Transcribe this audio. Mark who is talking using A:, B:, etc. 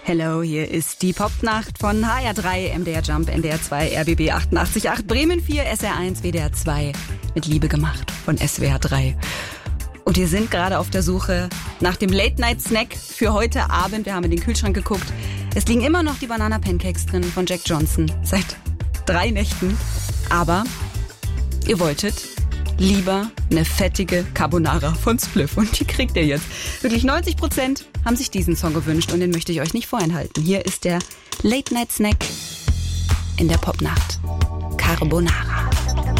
A: Hello, hier ist die Popnacht von HR3, MDR Jump, NDR 2, RBB 88.8, Bremen 4, SR1, WDR 2 mit Liebe gemacht von SWR 3. Und wir sind gerade auf der Suche nach dem Late-Night-Snack für heute Abend. Wir haben in den Kühlschrank geguckt. Es liegen immer noch die Banana-Pancakes drin von Jack Johnson seit 3 Nächten. Aber ihr wolltet lieber eine fettige Carbonara von Spliff. Und die kriegt ihr jetzt. Wirklich 90% haben sich diesen Song gewünscht und den möchte ich euch nicht vorenthalten. Hier ist der Late-Night-Snack in der Popnacht. Carbonara.